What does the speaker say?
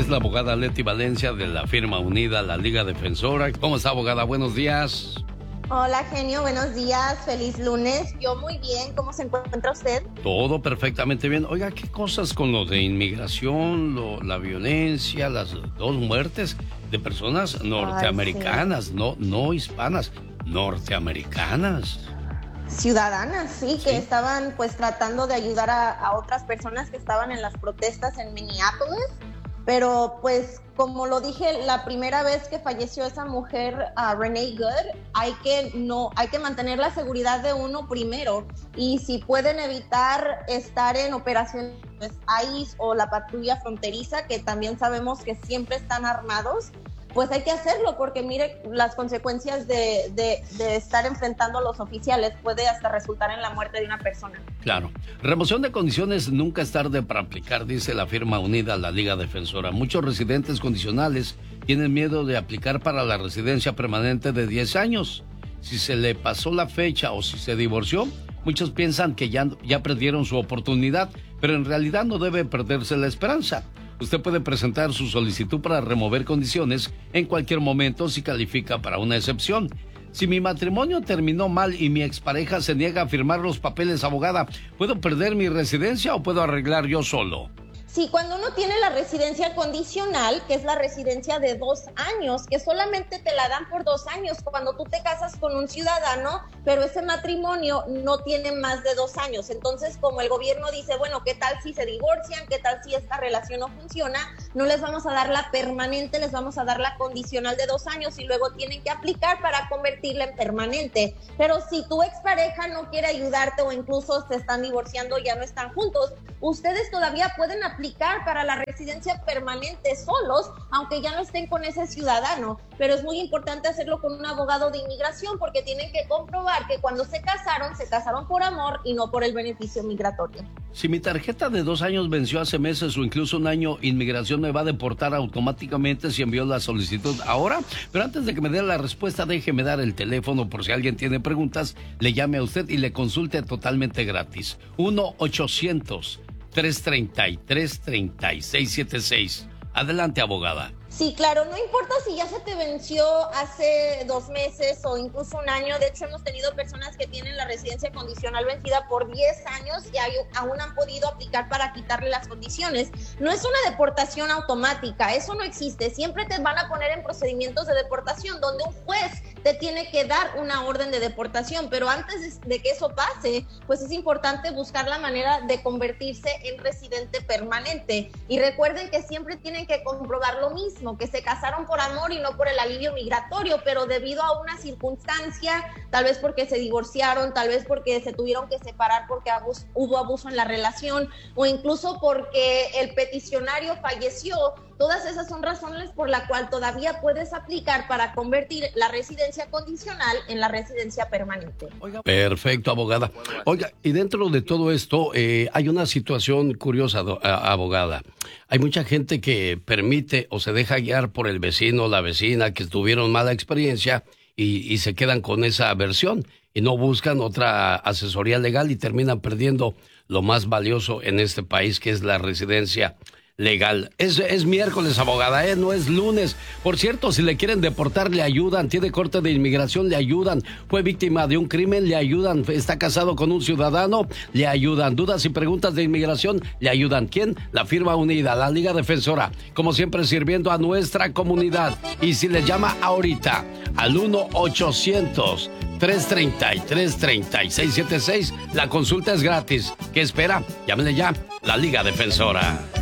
es la abogada Leti Valencia de la firma unida, la Liga Defensora. ¿Cómo está, abogada? Buenos días. Hola, genio, buenos días, feliz lunes. Yo muy bien, ¿cómo se encuentra usted? Todo perfectamente bien. Oiga, ¿qué cosas con lo de inmigración, la violencia, las 2 muertes de personas norteamericanas, sí. no hispanas, norteamericanas? Ciudadanas, sí, que estaban pues tratando de ayudar a otras personas que estaban en las protestas en Minneapolis. Pero pues como lo dije la primera vez que falleció esa mujer, Renee Good, hay que mantener la seguridad de uno primero, y si pueden evitar estar en operaciones ICE o la patrulla fronteriza, que también sabemos que siempre están armados, pues hay que hacerlo, porque mire las consecuencias de estar enfrentando a los oficiales, puede hasta resultar en la muerte de una persona. Claro. Remoción de condiciones nunca es tarde para aplicar, dice la firma unida, la Liga Defensora. Muchos residentes condicionales tienen miedo de aplicar para la residencia permanente de 10 años. Si se le pasó la fecha o si se divorció, muchos piensan que ya perdieron su oportunidad, pero en realidad no debe perderse la esperanza. Usted puede presentar su solicitud para remover condiciones en cualquier momento si califica para una excepción. Si mi matrimonio terminó mal y mi expareja se niega a firmar los papeles, abogada, ¿puedo perder mi residencia o puedo arreglar yo solo? Sí, cuando uno tiene la residencia condicional, que es la residencia de 2 años, que solamente te la dan por 2 años cuando tú te casas con un ciudadano, pero ese matrimonio no tiene más de 2 años. Entonces, como el gobierno dice, bueno, ¿qué tal si se divorcian? ¿Qué tal si esta relación no funciona? No les vamos a dar la permanente, les vamos a dar la condicional de 2 años y luego tienen que aplicar para convertirla en permanente. Pero si tu expareja no quiere ayudarte o incluso se están divorciando, ya no están juntos, ustedes todavía pueden aplicar para la residencia permanente solos, aunque ya no estén con ese ciudadano. Pero es muy importante hacerlo con un abogado de inmigración, porque tienen que comprobar que cuando se casaron por amor y no por el beneficio migratorio. Si mi tarjeta de 2 años venció hace meses o incluso 1 año, ¿inmigración me va a deportar automáticamente si envió la solicitud ahora? Pero antes de que me dé la respuesta, déjeme dar el teléfono por si alguien tiene preguntas, le llame a usted y le consulte totalmente gratis. 1-800-333-3676. Adelante, abogada. Sí, claro, no importa si ya se te venció hace 2 meses o incluso 1 año. De hecho, hemos tenido personas que tienen la residencia condicional vencida por 10 años y aún han podido aplicar para quitarle las condiciones. No es una deportación automática, eso no existe. Siempre te van a poner en procedimientos de deportación donde un juez te tiene que dar una orden de deportación, pero antes de que eso pase, pues es importante buscar la manera de convertirse en residente permanente. Y recuerden que siempre tienen que comprobar lo mismo, que se casaron por amor y no por el alivio migratorio, pero debido a una circunstancia, tal vez porque se divorciaron, tal vez porque se tuvieron que separar porque hubo abuso en la relación, o incluso porque el peticionario falleció. Todas esas son razones por la cual todavía puedes aplicar para convertir la residencia condicional en la residencia permanente. Perfecto, abogada. Oiga, y dentro de todo esto hay una situación curiosa, abogada. Hay mucha gente que permite o se deja guiar por el vecino o la vecina que tuvieron mala experiencia y se quedan con esa versión y no buscan otra asesoría legal y terminan perdiendo lo más valioso en este país, que es la residencia legal. Es miércoles, abogada, no es lunes. Por cierto, si le quieren deportar, le ayudan. Tiene corte de inmigración, le ayudan. Fue víctima de un crimen, le ayudan. Está casado con un ciudadano, le ayudan. Dudas y preguntas de inmigración, le ayudan. ¿Quién? La firma unida, la Liga Defensora. Como siempre, sirviendo a nuestra comunidad. Y si le llama ahorita al 1-800-333-3676, la consulta es gratis. ¿Qué espera? Llámele ya, la Liga Defensora.